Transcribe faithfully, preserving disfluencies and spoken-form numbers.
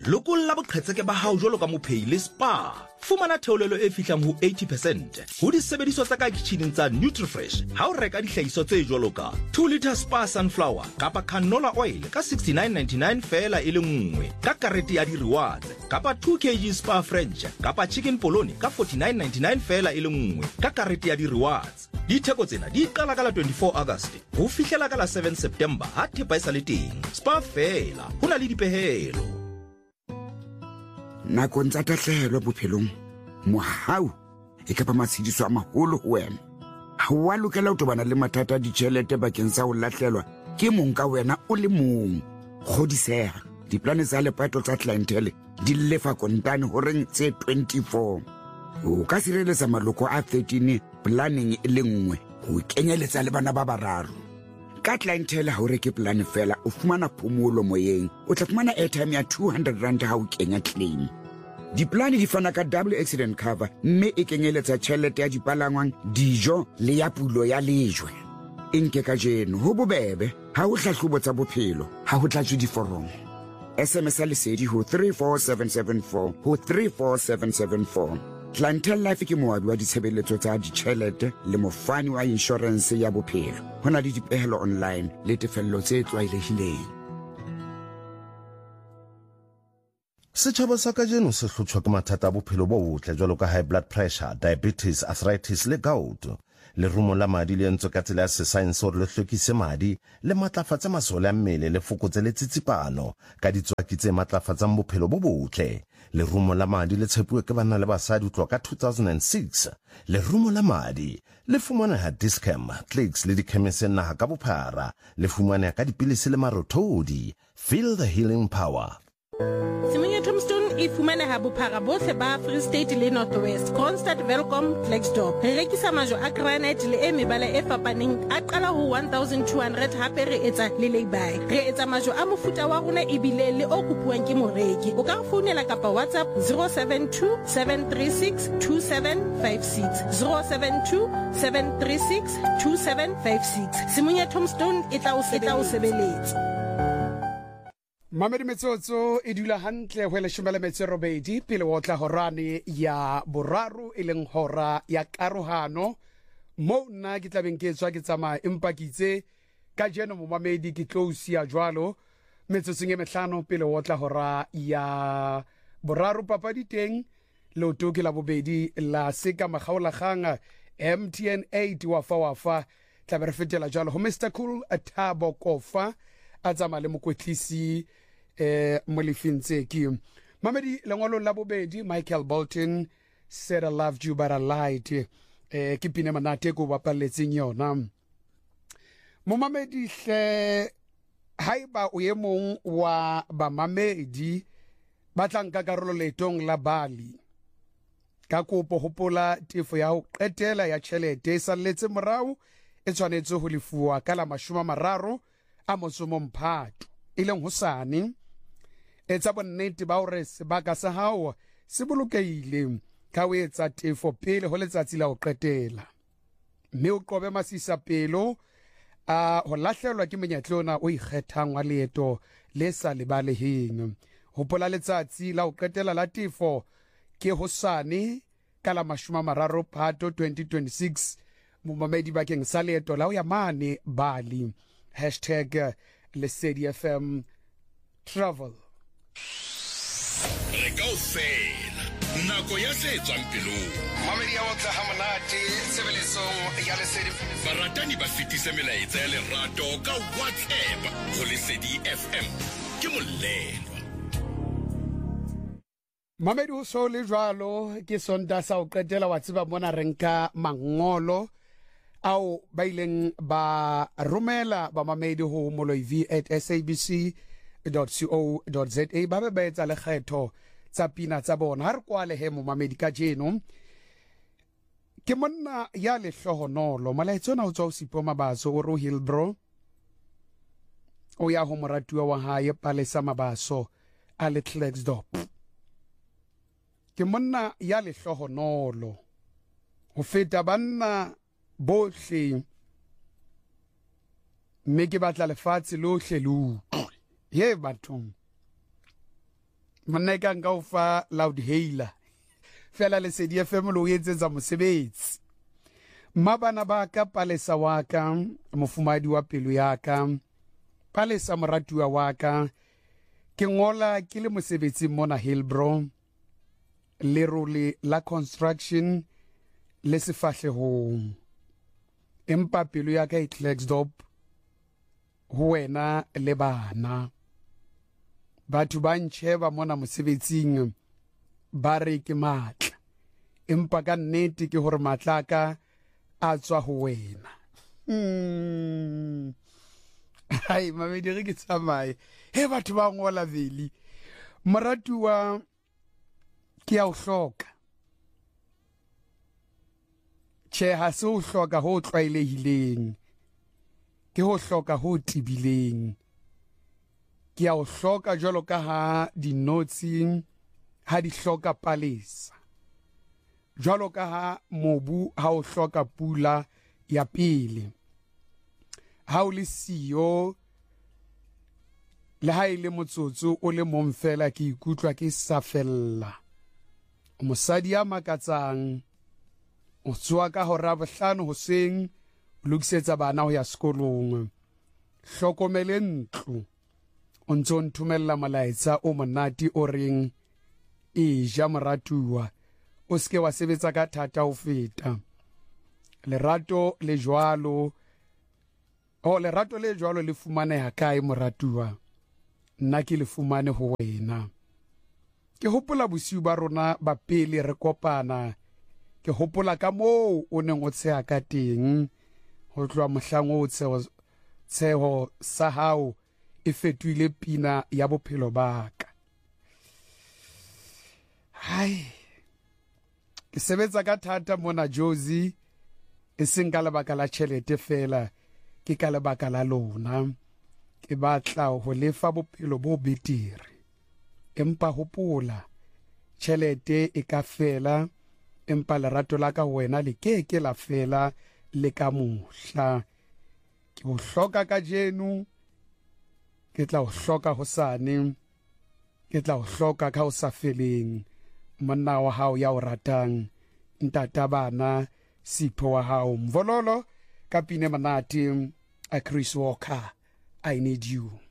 lokolla boqhetseke ba hao jwalo ka mophei le spa. Fumana theolelo e fihlang ho eighty percent ho disebediswa tsa ka kitcheneng tsa Nutrifresh ha o reka dihlahiswa tse jwalo ka two litre Spa sunflower kapa canola oil ka sixty-nine ninety-nine fela e le nngwe ka karete ya di-rewards, kapa two kilograms Spa French kapa chicken polony ka forty-nine ninety-nine fela e le nngwe ka karete ya di-rewards. Ditheko tsena di qala ka la twenty-four August ho fihlela ka la seven September ha thepa e sa le teng. Spa fela ho na le dipehelo. Nakong tsa tahlehelo bophelong, mohau e ka ba matshediso a maholo ho wena. Ha wa lokela ho tobana le mathata a ditjhelete bakeng sa ho lahlelwa ke mong ka wena o le mong. Kgodiseha, diplane tsa lepato tsa clientele di lefa kontane ho reng tse twenty-four. O ka sireletsa maloko a thirteen planning e le nngwe ho kenyeletsa le bana ba bararo. Ka clientele ha o reke plan fela o fumana phomolo moyeng, o tla fumana airtime ya two hundred rand ha o kenya claim. Diplane di fana ka double accident cover mme e kenyeletsa tjhelete ya dipalangwang, dijo le ya pulo ya lejwe. Enke ka jeno ho bobebe ha o hlahlobo tsa bophelo ha ho tlatswe diforomo. S M S a lesedi ho three four seven seven four ho three four seven seven four. Clientele Life ke moabi wa ditshebeletso tsa ditjhelete le mofani wa insurance ya bophelo. Ho na le dipehelo online le tefello tse tlwaelehileng. Setjhaba sa kajeno se hlotjhwa ke mathata a bophelo bo botle jwalo ka high blood pressure, diabetes, arthritis le gout. Lerumo la madi le entse ka tsela ya sesaense hore le hlwekise madi le matlafatse masole a mmele le fokotse le tsitsipano ka ditswaki tse matlafatsang bophelo bo botle. Lerumo la madi le tshepuwe ke banna le basadi ho tloha ka two thousand six. Lerumo la madi le fumaneha Dischem, Clicks le dikhemiseng naha ka bophara. Le fumaneha ka dipilisi le marothodi. Feel the healing power. Simonye Tombstone e fumaneha bophara bohle ba Free State le North West, Kronstadt, Welkom, Klerksdorp. Re rekisa majo a granite le e mebala e fapaneng a qala ho one thousand two hundred, hape re etsa le lay-by. Re etsa majo a mofuta wa rona ebile le o kopuwang ke moreki. O ka re founela kapa WhatsApp zero seven two seven three six two seven five six zero seven two seven three six two seven five six. Simonye Tombstone e tla o sebeletsa. Mamedi metsotso e dula hantle ho leshome le metso e robedi pele o tla horane ya boraro e leng hora ya karohano mo nna ke tla beng ke tswa ke tsamaya empa ke itse ka jeno mo mamedi ke close ya jwalo metsotsong e mehlano pele o tla hora ya boraro papadi teng lo toki la bobedi la seka magaola ganga M T N eight wa fa wa fa tla be re fetela jwalo ho Mister Cool Thabo Kofa a tsamaya le mokwetlisi eh molifintse ki mamedi lengolo la bobedi Michael Bolton said I loved you but I lied eh ke pine manate ko bapalletseng yona mo mamedi hle haiba o ye mong wa ba mamedi ba tlanka karolo letong la Bali ka kopo hopola tefo ya ho qetela ya tjhelete sa letse morao e tshwanetse ho lefuwa ka la mashoma mararo a motsomo Mphato ileng hosane etsa bonnete ba hore sebaka sa hao se bolokehile ka o etsa tefo pele ho letsatsi la ho qetela mme o qobe masisa pelo a ho lahlelwa ke menyatlona o ikgethang wa leeto le sa lebaleheng. Hopola letsatsi la ho qetela la tefo ke hosane ka la mashoma mararo Phato twenty twenty-six mo mamedi bakeng sa leeto la ho ya mane Bali. Hashtag Lesedi F M Travel. Re kaofela nako ya se tswang pelong Mamedi ya otla ha monate sebeletsong ya Lesedi baratani ba fetisa melaetsa ya lerato ka WhatsApp ho Lesedi F M ke molelo. Mamedi ho so le jwalo ke sonda sa o qetela wa tseba mona renka mangolo ao ba ileng ba romela ba mamedi ho Moloiv at sabc dot co dot za ba be ba etsa lekgetho tsa pina tsa bona ha re kwale he mo mamedi ka jeno ke monna ya le hlohonolo malaetsona o tswa o sipo mabaso o ro Hillbrow o ya ho moratuwa wa hae Palesa Mabaso a le Klerksdorp. Ke monna ya le hlohonolo ho feta banna bohle mme ke batla lefatshe lohle lo ye bathong monna ka nka o fa loud hailer fela Lesedi F M lo etsetsa mosebetsi mabana ba ka Palesa wa ka mofumadi wa pelo ya ka Palesa moratuwa wa ka ke ngola ke le mosebetsi mona Hillbrow le role la construction le sefahlehong empa pelo ya ka e Klerksdorp ho wena le bana batho ba ntsheba mona mosebetsing ba re ke matla empa ka nnete ke hore matlaka a tswa ho wena mm. hai mamedi re ke tsamaye he batho ba ngola veli moratuwa ke a o hloka che ha se o hloka ho tlwaelehileng ke ho hloka ho tibileng ke a o hloka jwalo ka ha dinotsi ha di hloka Palesa jwalo ka ha mobu ha o hloka pula ya pele ha o le siyo le ha ile motsotso o le mong fela ke ikutlwa ke sa fella mosadi ya makatsang o tswa ka hora bohlano hoseng o lokisetsa bana ho ya sekolong hlokomele ntlo o ntso nthumella molaetsa o monate o reng e ja moratuwa o ske wa sebetsa ka thata ho feta lerato le jwalo o lerato le jwalo le fumaneha kae moratuwa nna ke le fumane ho wena ke hopola bosiu ba rona ba pele re kopana ke hopola ka moo o neng o tsheha ka teng ho tloha mohlang o tsheho tsheho sa hao e fetohile pina ya bophelo ba ka hai ke sebetsa ka thata mona Jozi e seng ka lebaka la tjhelete fela ke ka lebaka la lona ke batla ho lefa bophelo bo betere empa hopola tjhelete e ka fela empa lerato la ka wena le ke ke la fela le ka mohla ke o hloka ka jeno ke tla o hloka hosane ke tla o hloka ka o sa feleng monna wa hao ya o ratang ntata bana Sipho wa hao Mvololo ka pine manati a Chris Walker I need you.